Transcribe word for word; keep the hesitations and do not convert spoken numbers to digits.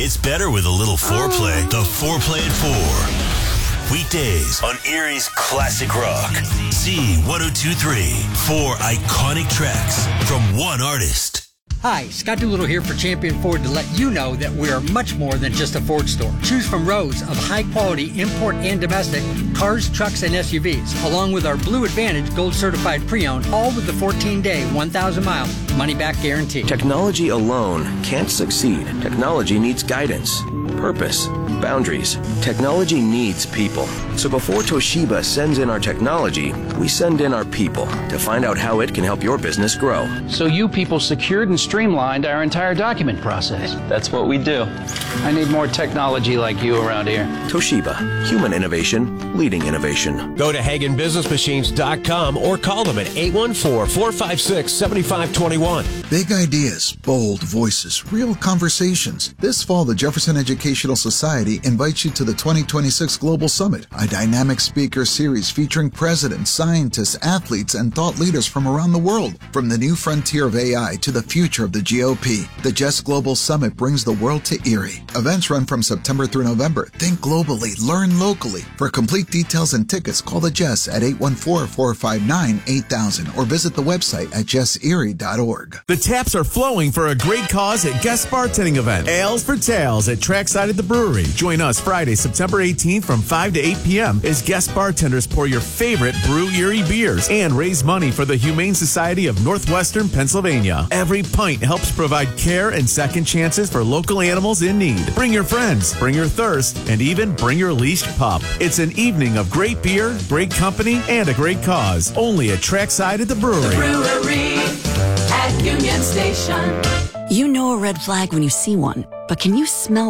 It's better with a little foreplay. The Foreplay at four. Weekdays on Erie's Classic Rock. Z ten twenty-three. Four iconic tracks from one artist. Hi, Scott Doolittle here for Champion Ford to let you know that we are much more than just a Ford store. Choose from rows of high-quality import and domestic cars, trucks, and S U Vs, along with our Blue Advantage Gold Certified Pre-Owned, all with the fourteen-day, one thousand mile money-back guarantee. Technology alone can't succeed. Technology needs guidance, purpose, boundaries. Technology needs people. So before Toshiba sends in our technology, we send in our people to find out how it can help your business grow. So you people secured and streamlined our entire document process. That's what we do. I need more technology like you around here. Toshiba, human innovation, leading innovation. Go to Hagen Business Machines dot com or call them at eight one four, four five six, seven five two one. Big ideas, bold voices, real conversations. This fall, the Jefferson Educational Society invites you to the twenty twenty-six Global Summit, a dynamic speaker series featuring presidents, scientists, athletes, and thought leaders from around the world. From the new frontier of A I to the future of the G O P, the J E S Global Summit brings the world to Erie. Events run from September through November. Think globally, learn locally. For complete details and tickets, call the J E S at eight one four, four five nine, eight thousand or visit the website at jess erie dot org. The taps are flowing for a great cause at guest bartending event. Ales for Tales at Trackside at the Brewery. Join us Friday, September eighteenth from five to eight p.m. as guest bartenders pour your favorite Brew Erie beers and raise money for the Humane Society of Northwestern Pennsylvania. Every pint helps provide care and second chances for local animals in need. Bring your friends, bring your thirst, and even bring your leashed pup. It's an evening of great beer, great company, and a great cause. Only at Trackside at the Brewery. The Brewery at Union Station. You know a red flag when you see one, but can you smell